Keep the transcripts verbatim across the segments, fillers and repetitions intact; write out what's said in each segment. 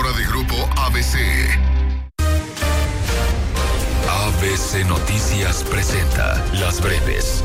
informativa de Grupo A B C. A B C Noticias presenta Las Breves.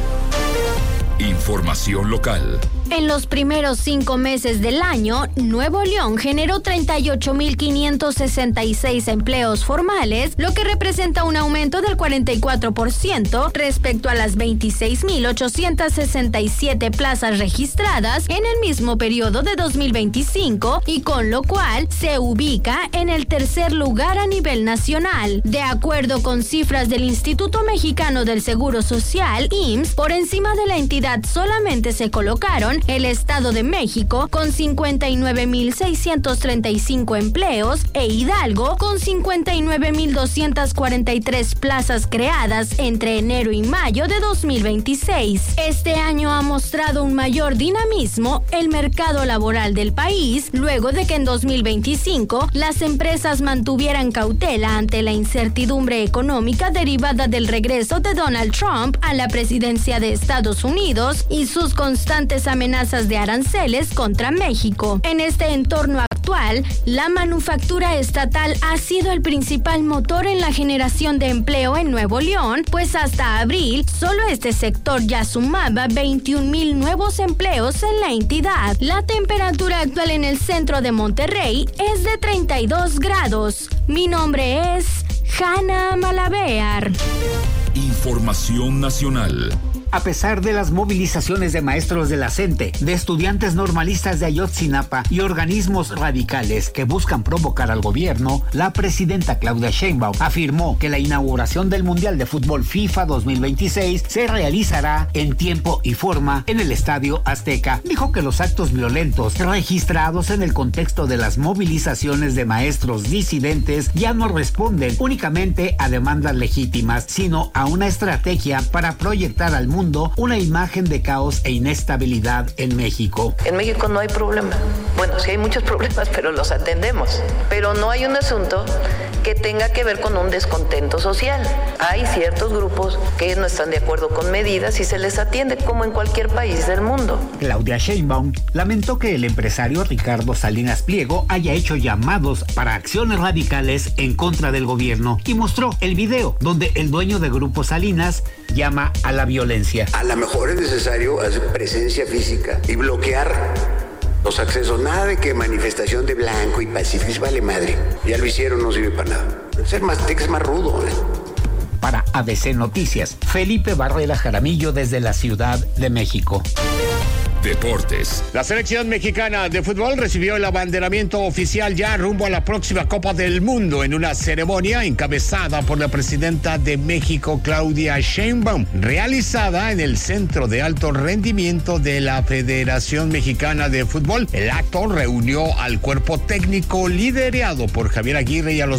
Información local. En los primeros cinco meses del año, Nuevo León generó treinta y ocho mil quinientos sesenta y seis empleos formales, lo que representa un aumento del cuarenta y cuatro por ciento respecto a las veintiséis mil ochocientos sesenta y siete plazas registradas en el mismo periodo de dos mil veinticinco, y con lo cual se ubica en el tercer lugar a nivel nacional. De acuerdo con cifras del Instituto Mexicano del Seguro Social, I M S S, por encima de la entidad solamente se colocaron el Estado de México con cincuenta y nueve mil seiscientos treinta y cinco empleos e Hidalgo con cincuenta y nueve mil doscientas cuarenta y tres plazas creadas entre enero y mayo de dos mil veintiséis. Este año ha mostrado un mayor dinamismo el mercado laboral del país, luego de que en dos mil veinticinco las empresas mantuvieran cautela ante la incertidumbre económica derivada del regreso de Donald Trump a la presidencia de Estados Unidos y sus constantes amenazas de aranceles contra México. En este entorno actual, la manufactura estatal ha sido el principal motor en la generación de empleo en Nuevo León, pues hasta abril, solo este sector ya sumaba veintiún mil nuevos empleos en la entidad. La temperatura actual en el centro de Monterrey es de treinta y dos grados. Mi nombre es Hanna Malavear. Información nacional. A pesar de las movilizaciones de maestros de la CENTE, de estudiantes normalistas de Ayotzinapa y organismos radicales que buscan provocar al gobierno, la presidenta Claudia Sheinbaum afirmó que la inauguración del Mundial de Fútbol FIFA dos mil veintiséis se realizará en tiempo y forma en el Estadio Azteca. Dijo que los actos violentos registrados en el contexto de las movilizaciones de maestros disidentes ya no responden únicamente a demandas legítimas, sino a una estrategia para proyectar al mundo una imagen de caos e inestabilidad en México. En México no hay problema. Bueno, sí hay muchos problemas, pero los atendemos. Pero no hay un asunto que tenga que ver con un descontento social. Hay ciertos grupos que no están de acuerdo con medidas y se les atiende como en cualquier país del mundo. Claudia Sheinbaum lamentó que el empresario Ricardo Salinas Pliego haya hecho llamados para acciones radicales en contra del gobierno y mostró el video donde el dueño de Grupo Salinas llama a la violencia. A lo mejor es necesario hacer presencia física y bloquear los accesos. Nada de que manifestación de blanco y pacífico, vale madre. Ya lo hicieron, no sirve para nada. Ser más, es más rudo, ¿eh? Para A B C Noticias, Felipe Barrera Jaramillo desde la Ciudad de México. Deportes. La selección mexicana de fútbol recibió el abanderamiento oficial ya rumbo a la próxima Copa del Mundo en una ceremonia encabezada por la presidenta de México, Claudia Sheinbaum, realizada en el Centro de Alto Rendimiento de la Federación Mexicana de Fútbol. El acto reunió al cuerpo técnico liderado por Javier Aguirre y a los